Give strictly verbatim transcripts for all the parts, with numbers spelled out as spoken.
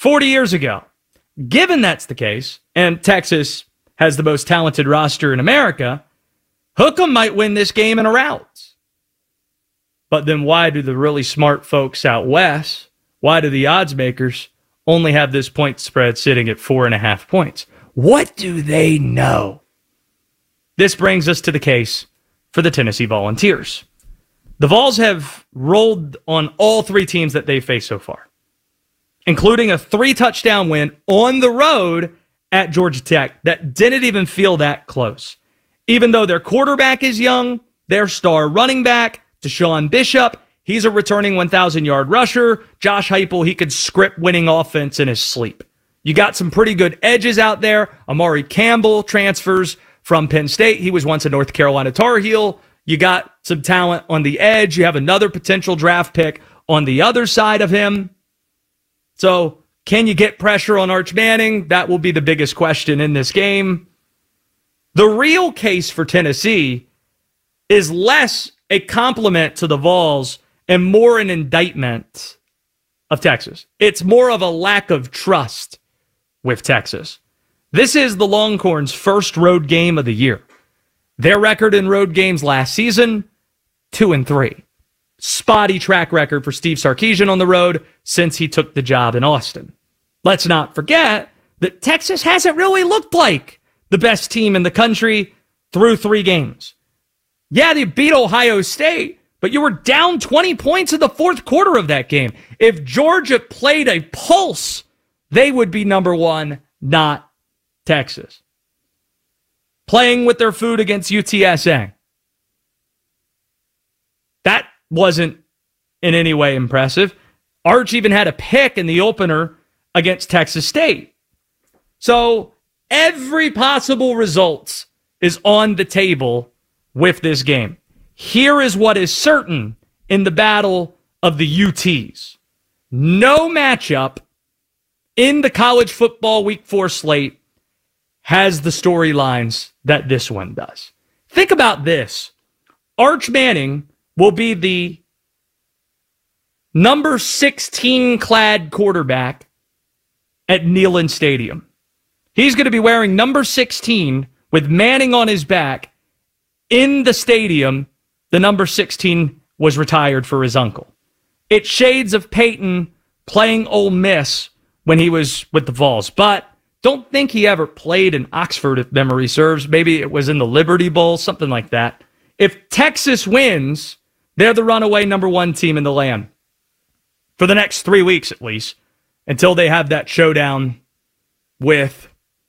forty years ago. Given that's the case, and Texas has the most talented roster in America, Hook'em might win this game in a rout. But then why do the really smart folks out west, why do the odds makers only have this point spread sitting at four and a half points? What do they know? This brings us to the case for the Tennessee Volunteers. The Vols have rolled on all three teams that they've faced so far, including a three-touchdown win on the road at Georgia Tech that didn't even feel that close. Even though their quarterback is young, their star running back, Deshaun Bishop, he's a returning one thousand-yard rusher. Josh Heupel, he could script winning offense in his sleep. You got some pretty good edges out there. Amari Campbell transfers from Penn State. He was once a North Carolina Tar Heel. You got some talent on the edge. You have another potential draft pick on the other side of him. So, can you get pressure on Arch Manning? That will be the biggest question in this game. The real case for Tennessee is less a compliment to the Vols and more an indictment of Texas. It's more of a lack of trust with Texas. This is the Longhorns' first road game of the year. Their record in road games last season, two and three. Spotty track record for Steve Sarkisian on the road since he took the job in Austin. Let's not forget that Texas hasn't really looked like the best team in the country through three games. Yeah, they beat Ohio State, but you were down twenty points in the fourth quarter of that game. If Georgia played a pulse, they would be number one, not Texas. Playing with their food against U T S A. That wasn't in any way impressive. Arch even had a pick in the opener against Texas State. So every possible result is on the table with this game. Here is what is certain in the battle of the U Ts. No matchup in the college football week four slate has the storylines that this one does. Think about this. Arch Manning will be the number sixteen clad quarterback at Neyland Stadium. He's going to be wearing number sixteen with Manning on his back in the stadium. The number sixteen was retired for his uncle. It's shades of Peyton playing Ole Miss when he was with the Vols, but don't think he ever played in Oxford, if memory serves. Maybe it was in the Liberty Bowl, something like that. If Texas wins, they're the runaway number one team in the land. For the next three weeks, at least, until they have that showdown with,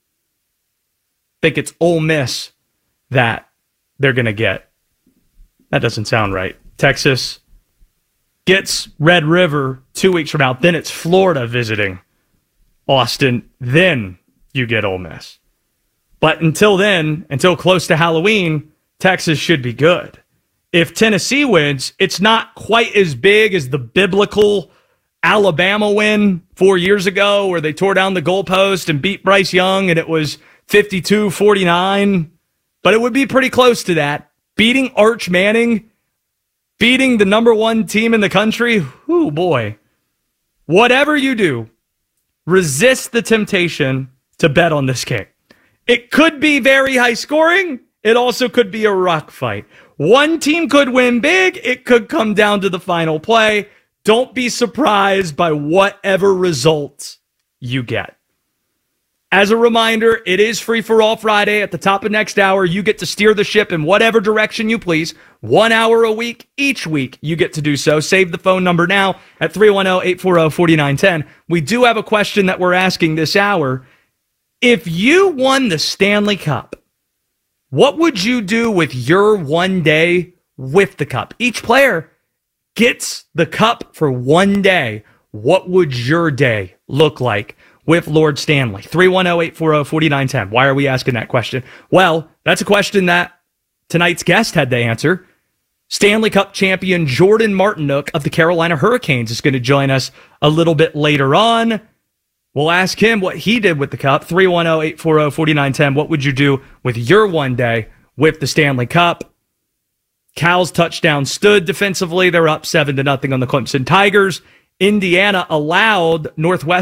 I think it's Ole Miss that they're going to get. That doesn't sound right. Texas gets Red River two weeks from now. Then it's Florida visiting Austin. Then you get Ole Miss. But until then, until close to Halloween, Texas should be good. If Tennessee wins, it's not quite as big as the biblical Alabama win four years ago where they tore down the goalpost and beat Bryce Young and it was fifty-two forty-nine. But it would be pretty close to that. Beating Arch Manning, beating the number one team in the country, oh boy. Whatever you do, resist the temptation to bet on this game. It could be very high scoring. It also could be a rock fight. One team could win big. It could come down to the final play. Don't be surprised by whatever result you get. As a reminder, it is Free for All Friday. At the top of next hour, you get to steer the ship in whatever direction you please. One hour a week, each week, you get to do so. Save the phone number now at three one zero, eight four zero, four nine one zero. We do have a question that we're asking this hour. If you won the Stanley Cup, what would you do with your one day with the cup? Each player gets the cup for one day. What would your day look like with Lord Stanley? three one zero, eight four zero, four nine one zero. Why are we asking that question? Well, that's a question that tonight's guest had to answer. Stanley Cup champion Jordan Martinook of the Carolina Hurricanes is going to join us a little bit later on. We'll ask him what he did with the cup. three one zero, eight four zero, four nine one zero. What would you do with your one day with the Stanley Cup? Cal's touchdown stood defensively. They're up seven to nothing on the Clemson Tigers. Indiana allowed Northwestern